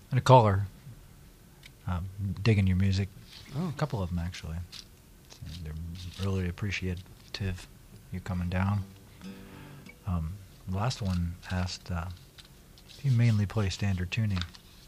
And a caller digging your music. Oh, a couple of them, actually. They're really appreciative you coming down. The last one asked if you mainly play standard tuning.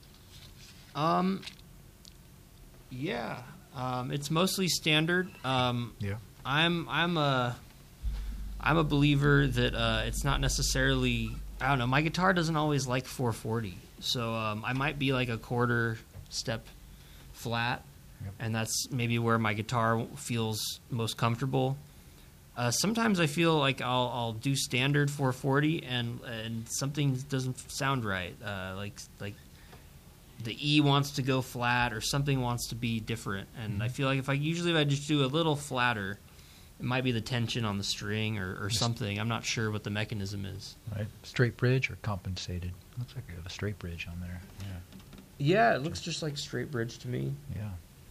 Yeah. It's mostly standard. Yeah. I'm a believer that it's not necessarily. I don't know. My guitar doesn't always like 440, so I might be like a quarter step flat, and that's maybe where my guitar feels most comfortable. Sometimes I feel like I'll do standard 440 and something doesn't sound right. Like the E wants to go flat or something wants to be different, and I feel like if I just do a little flatter, it might be the tension on the string or something. I'm not sure what the mechanism is. Right. Straight bridge or compensated? Looks like you have a straight bridge on there. Yeah. Yeah, it looks just like straight bridge to me. Yeah.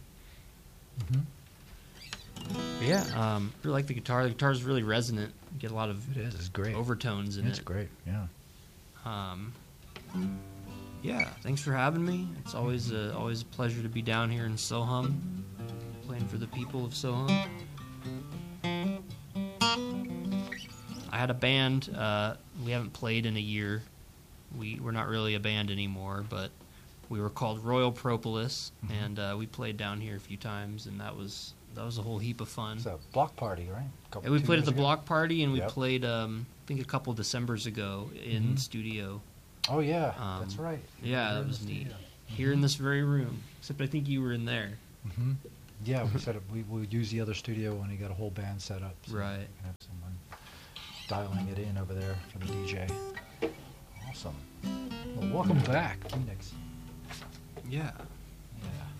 Yeah, I really like the guitar. The guitar is really resonant. You get a lot of It's great. overtones in it. It's great, yeah. Yeah, thanks for having me. It's always a pleasure to be down here in Soham, playing for the people of Soham. I had a band. We haven't played in a year. We're not really a band anymore, but we were called Royal Propolis, and we played down here a few times, and that was a whole heap of fun. It's a block party, right? And we played at the block party, and we played, I think, a couple Decembers ago in studio. Oh, yeah, that's right. Yeah, that was neat. Here in this very room, except I think you were in there. Yeah, we set up. We would use the other studio when he got a whole band set up. So Right. we can have someone dialing it in over there for the DJ. Awesome. Well, welcome back, Phoenix. Yeah.